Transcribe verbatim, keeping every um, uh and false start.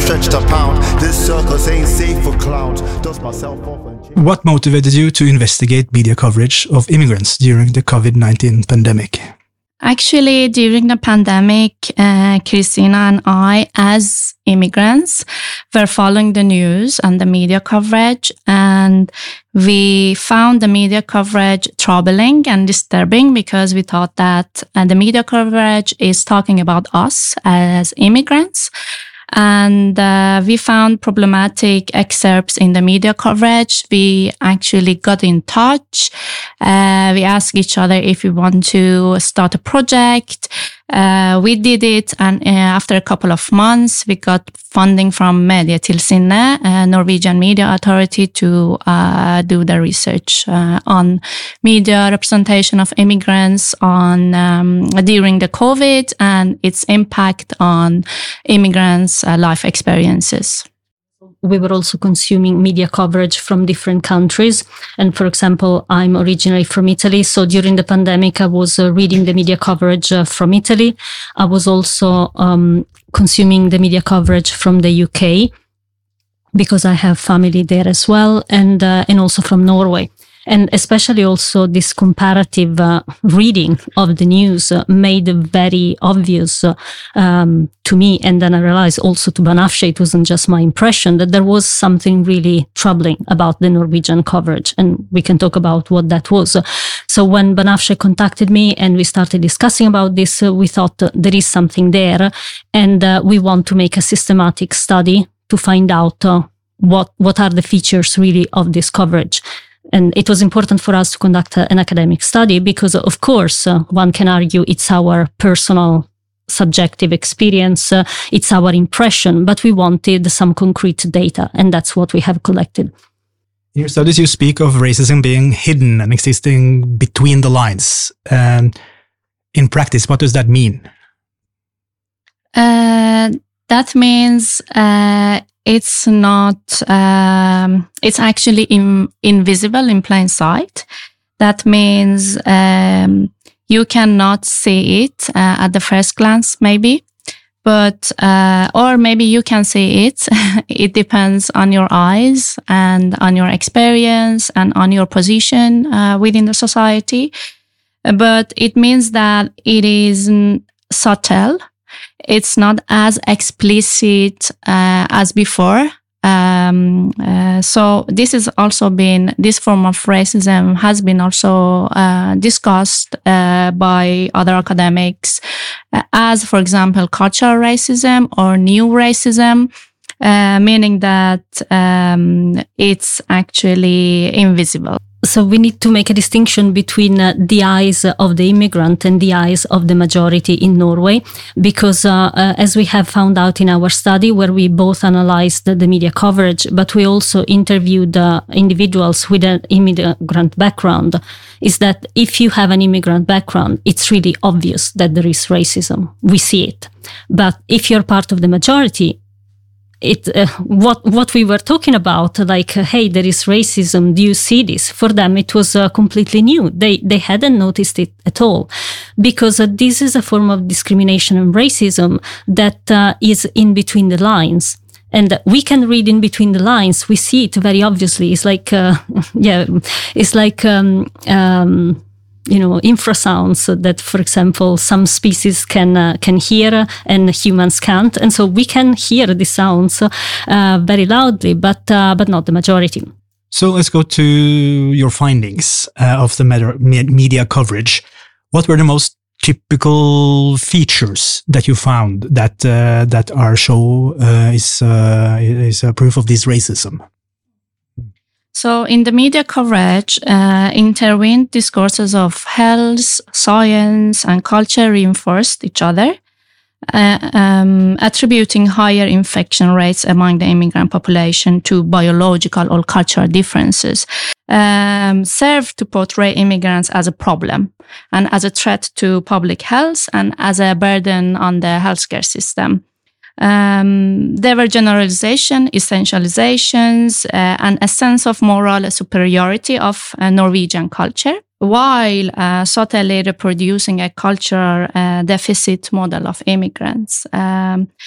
stretched a pound. This circus ain't safe for clowns. Dust myself off and change. What motivated you to investigate media coverage of immigrants during the COVID nineteen pandemic? Actually, during the pandemic, uh, Christina and I, as immigrants, were following the news and the media coverage, and we found the media coverage troubling and disturbing because we thought that uh, the media coverage is talking about us as immigrants. And uh, we found problematic excerpts in the media coverage. We actually got in touch. Uh, we asked each other if we want to start a project. Uh, we did it, and uh, after a couple of months, we got funding from Medietilsynet, a Norwegian media authority, to uh, do the research uh, on media representation of immigrants on um, during the COVID and its impact on immigrants' uh, life experiences. We were also consuming media coverage from different countries. And for example, I'm originally from Italy. So during the pandemic, I was uh, reading the media coverage uh, from Italy. I was also um, consuming the media coverage from the U K because I have family there as well, and uh, and also from Norway. And especially also this comparative uh, reading of the news uh, made very obvious uh, um, to me. And then I realized also to Banafsheh, it wasn't just my impression, that there was something really troubling about the Norwegian coverage. And we can talk about what that was. So when Banafsheh contacted me and we started discussing about this, uh, we thought uh, there is something there. And uh, we want to make a systematic study to find out uh, what, what are the features really of this coverage. And it was important for us to conduct a, an academic study because, of course, uh, one can argue it's our personal subjective experience, uh, it's our impression, but we wanted some concrete data, and that's what we have collected. In your studies, you speak of racism being hidden and existing between the lines. Um, in practice, what does that mean? Uh, that means uh, it's not, um, it's actually in, invisible in plain sight. That means um, you cannot see it uh, at the first glance, maybe, but, uh, or maybe you can see it. It depends on your eyes and on your experience and on your position uh, within the society. But it means that it is subtle. It's not as explicit uh, as before. Um, uh, so this has also been, this form of racism has been also uh, discussed uh, by other academics uh, as, for example, cultural racism or new racism, uh, meaning that um, it's actually invisible. So we need to make a distinction between uh, the eyes of the immigrant and the eyes of the majority in Norway, because uh, uh, as we have found out in our study, where we both analyzed the, the media coverage, but we also interviewed uh, individuals with an immigrant background, is that if you have an immigrant background, it's really obvious that there is racism. We see it. But if you're part of the majority, It uh, what what we were talking about, like, uh, hey, there is racism. Do you see this? For them, it was uh, completely new. They they hadn't noticed it at all, because uh, this is a form of discrimination and racism that uh, is in between the lines, and we can read in between the lines. We see it very obviously. It's like, uh, yeah, it's like. Um, um, you know, infrasounds that, for example, some species can uh, can hear and humans can't. And so we can hear the sounds uh, very loudly, but uh, but not the majority. So let's go to your findings uh, of the media coverage. What were the most typical features that you found that uh, that are show uh, is uh, is a proof of this racism? So in the media coverage, uh, intervened discourses of health, science, and culture reinforced each other, uh, um, attributing higher infection rates among the immigrant population to biological or cultural differences, um, served to portray immigrants as a problem and as a threat to public health and as a burden on the healthcare system. Um, there were generalization, essentializations, uh, and a sense of moral superiority of uh, Norwegian culture, while uh, subtly reproducing a cultural uh, deficit model of immigrants. Um,